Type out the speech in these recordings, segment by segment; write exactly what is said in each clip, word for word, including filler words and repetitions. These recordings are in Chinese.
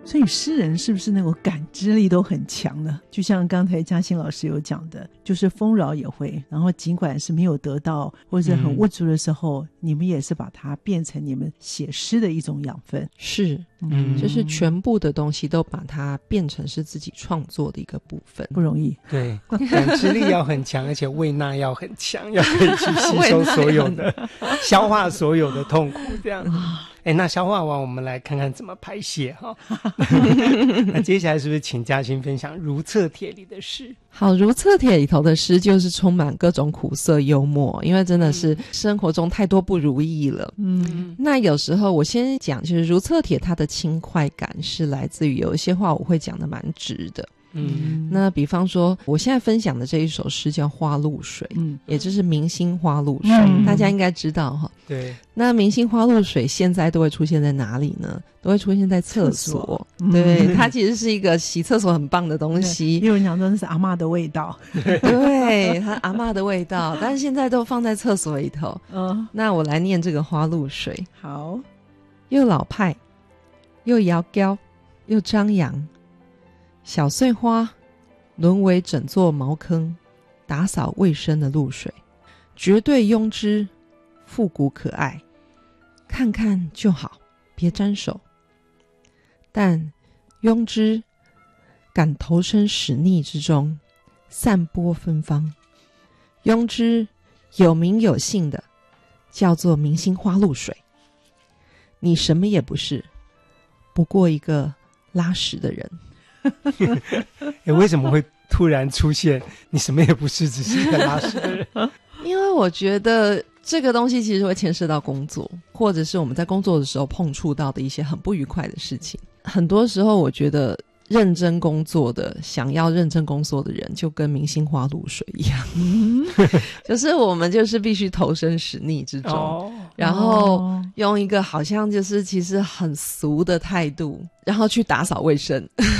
所以诗人是不是那种感知力都很强呢？就像刚才嘉欣老师有讲的，就是丰饶也会，然后尽管是没有得到或者很无助的时候、嗯、你们也是把它变成你们写诗的一种养分。 是，嗯，就是全部的东西都把它变成是自己创作的一个部分， 不容易。对， 感知力要很强，而且胃纳要很强，要可以去吸收所有的消化所有的痛苦这样。哎，那消化完我们来看看怎么排泄哈。那接下来是不是请嘉欣分享如厕帖里的诗？ 好，如厕帖里头的诗就是充满各种苦涩幽默，因为真的是生活中太多不如意了。嗯，那有时候我先讲，就是如厕帖它的轻快感是来自于有一些话我会讲的蛮直的。嗯，那比方说我现在分享的这一首诗叫花露水，嗯，也就是明星花露水、嗯、大家应该知道哈。 对， 那明星花露水现在都会出现在哪里呢？都会出现在厕所。对、嗯、它其实是一个洗厕所很棒的东西， 有人讲说那是阿嬷的味道。 对，它阿嬷的味道，但是现在都放在厕所里头。嗯，那我来念这个花露水。 好， 又老派又摇娇又张扬，小碎花沦为整座茅坑，打扫卫生的露水，绝对庸脂，复古可爱，看看就好，别沾手。但庸脂敢投身屎溺之中，散播芬芳。庸脂有名有姓的叫做明星花露水，你什么也不是，不过一个拉屎的人。 欸、为什么会突然出现你什么也不是只是一个拉屎的人？ 因为我觉得这个东西其实会牵涉到工作，或者是我们在工作的时候碰触到的一些很不愉快的事情。很多时候我觉得认真工作的想要认真工作的人就跟明星花露水一样、嗯、就是我们就是必须投身屎溺之中、哦、然后用一个好像就是其实很俗的态度然后去打扫卫生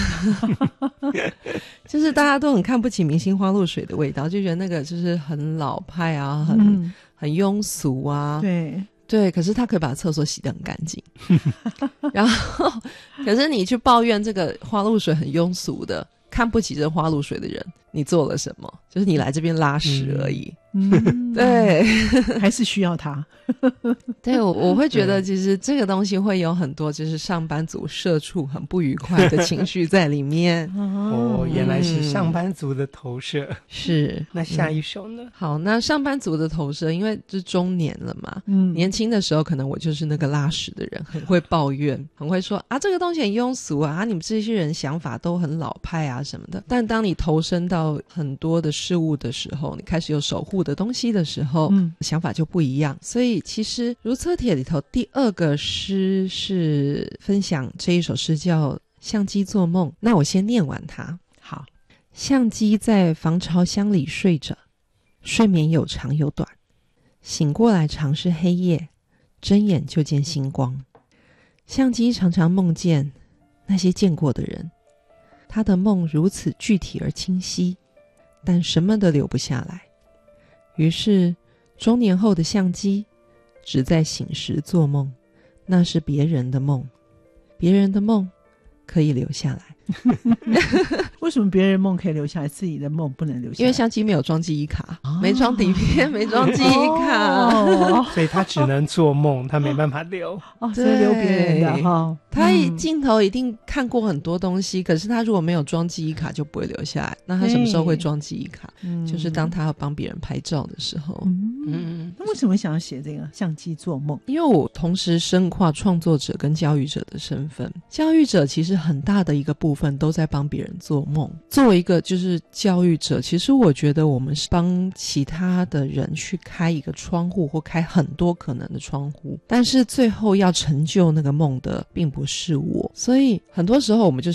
就是大家都很看不起明星花露水的味道，就觉得那个就是很老派啊，很、嗯、很庸俗啊。 对对，可是他可以把厕所洗得很干净然后可是你去抱怨这个花露水很庸俗的，看不起这花露水的人，你做了什么？就是你来这边拉屎而已。嗯，对还是需要它对，我我会觉得其实这个东西会有很多就是上班族社畜很不愉快的情绪在里面哦，原来是上班族的投射、嗯、 是。 那下一首呢、嗯、 好，那上班族的投射因为是中年了嘛，嗯，年轻的时候可能我就是那个拉屎的人，很会抱怨很会说啊这个东西很庸俗啊，你们这些人想法都很老派啊什么的。但当你投身到很多的事物的时候，你开始有守护的东西的时候、嗯、想法就不一样。所以其实如厕帖里头第二个诗是分享这一首诗叫相机做梦，那我先念完它。好，相机在防潮箱里睡着，睡眠有长有短，醒过来常是黑夜，睁眼就见星光。相机常常梦见那些见过的人，他的梦如此具体而清晰，但什么都留不下来。于是中年后的相机只在醒时做梦，那是别人的梦，别人的梦可以留下来为什么别人梦可以留下来，自己的梦不能留下来？ 因为相机没有装记忆卡、哦、没装底片没装记忆卡、哦、 所以他只能做梦，他没办法留哦，所以留别人的哈。 他镜头一定看过很多东西、嗯、可是他如果没有装记忆卡就不会留下来。那他什么时候会装记忆卡、嗯、就是当他要帮别人拍照的时候。嗯嗯，那为什么想要写这个相机做梦？ 因为我同时身跨创作者跟教育者的身份，教育者其实很大的一个部分都在帮别人做梦。作为一个就是教育者，其实我觉得我们是帮其他的人去开一个窗户或开很多可能的窗户，但是最后要成就那个梦的并不是我。所以很多时候我们就